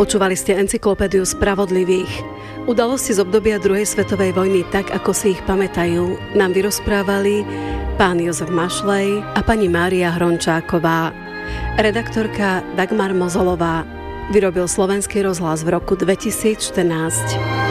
Počúvali ste encyklopédiu spravodlivých. Udalosti z obdobia druhej svetovej vojny, tak ako si ich pamätajú, nám vyrozprávali pán Jozef Mašlej a pani Mária Hrončáková. Redaktorka Dagmar Mozolová. Vyrobil Slovenský rozhlas v roku 2014.